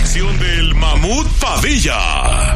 sección del Mamut Padilla.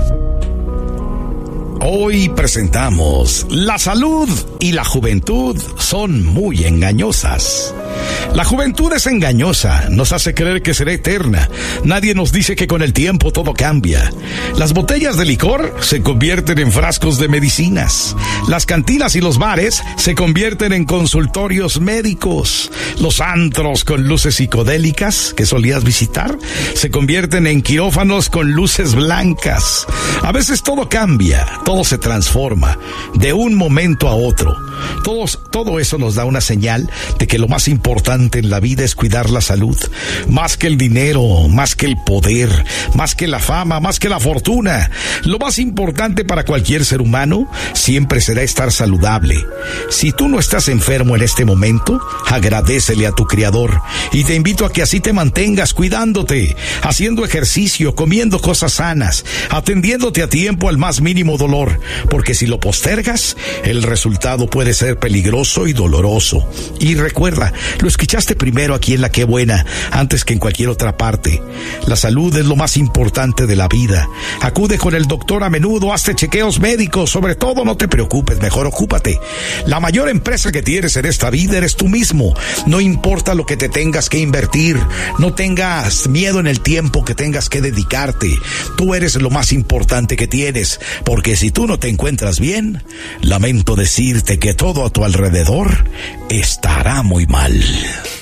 Hoy presentamos: la salud y la juventud son muy engañosas. La juventud es engañosa, nos hace creer que será eterna. Nadie nos dice que con el tiempo todo cambia. Las botellas de licor se convierten en frascos de medicinas. Las cantinas y los bares se convierten en consultorios médicos. Los antros con luces psicodélicas que solías visitar se convierten en quirófanos con luces blancas. A veces todo cambia, todo se transforma de un momento a otro. Todo eso nos da una señal de que lo más importante en la vida es cuidar la salud, más que el dinero, más que el poder, más que la fama, más que la fortuna. Lo más importante para cualquier ser humano siempre será estar saludable. Si tú no estás enfermo en este momento, agradécele a tu Creador y te invito a que así te mantengas cuidándote, haciendo ejercicio, comiendo cosas sanas, atendiéndote a tiempo al más mínimo dolor, porque si lo postergas, el resultado puede ser peligroso y doloroso. Y recuerda, lo escuchaste primero aquí en La Qué Buena, antes que en cualquier otra parte. La salud es lo más importante de la vida. Acude con el doctor a menudo, hazte chequeos médicos, sobre todo no te preocupes, mejor ocúpate. La mayor empresa que tienes en esta vida eres tú mismo. No importa lo que te tengas que invertir, no tengas miedo en el tiempo que tengas que dedicarte. Tú eres lo más importante que tienes, porque si tú no te encuentras bien, lamento decirte que todo a tu alrededor estará muy mal.